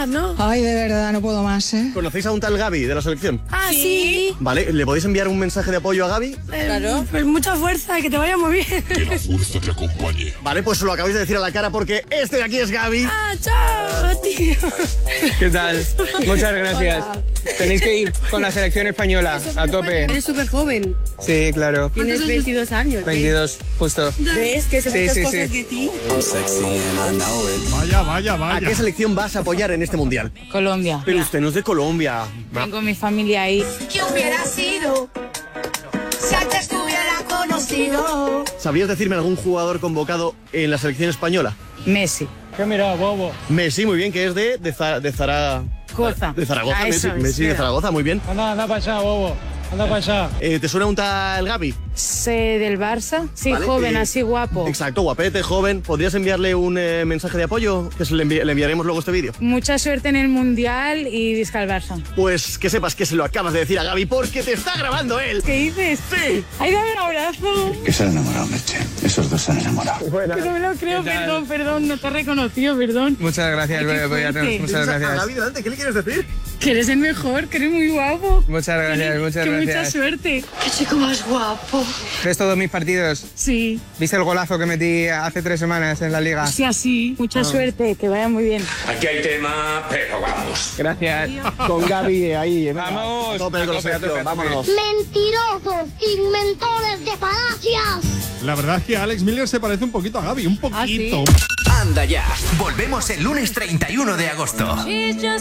más, ¿no? Ay, de verdad, no puedo más, ¿eh? ¿Conocéis a un tal Gaby de la selección? Ah, sí. Vale, ¿le podéis enviar un mensaje de apoyo a Gaby? Claro. Pues mucha fuerza, que te vaya muy bien. Que la fuerza te acompañe. Vale, pues lo acabáis de decir a la cara porque este de aquí es Gaby. Ah, chao, tío. ¿Qué tal? Muchas gracias. Hola. Tenéis que ir con la selección española a tope. Eres súper joven. Sí, claro. Tienes 22 años. 22, justo. ¿Ves? Que se Sí, muchas sí, cosas sí. de ti. Vaya. ¿A qué selección vas a apoyar en este mundial? Colombia. Pero usted no es de Colombia. Tengo mi familia ahí. ¿Qué hubiera sido si antes te hubiera conocido? ¿Sabrías decirme algún jugador convocado en la selección española? Messi. ¿Qué mira, bobo? Messi, muy bien, que es de Zaragoza. Goza. De Zaragoza, Ah, Messi, eso es, Messi de mira. Zaragoza, muy bien. Anda para allá, bobo. Anda para allá. ¿Te suena un tal Gaby? Sé del Barça. Sí, Vale, joven, así guapo. Exacto, guapete, joven. ¿Podrías enviarle un mensaje de apoyo? Que le enviaremos luego este vídeo. Mucha suerte en el Mundial y visca al Barça. Pues que sepas que se lo acabas de decir a Gaby porque te está grabando él. ¿Qué dices? Sí. ¡Ay, dame un abrazo! Que se han enamorado, Meche. Esos dos se han enamorado. Que no me lo creo, ¿Qué tal? perdón, no te he reconocido, perdón. Muchas gracias, Ay, qué voy a fuerte. apoyarnos. Muchas A gracias. Gaby delante, ¿qué le quieres decir? Que eres el mejor, que eres muy guapo. Muchas gracias, muchas Que mucha gracias. suerte. Qué chico más guapo. ¿Ves todos mis partidos? Sí, ¿Viste el golazo que metí hace 3 semanas en la liga? sí, así. Mucha suerte, que vaya muy bien. Aquí hay tema, pero vamos. Gracias. Con Gaby ahí. Vamos. Tope con la selección, vámonos. Mentirosos, inventores de falacias. La verdad es que Alex Miller se parece un poquito a Gaby, un poquito. Anda ya. Volvemos el lunes 31 de agosto.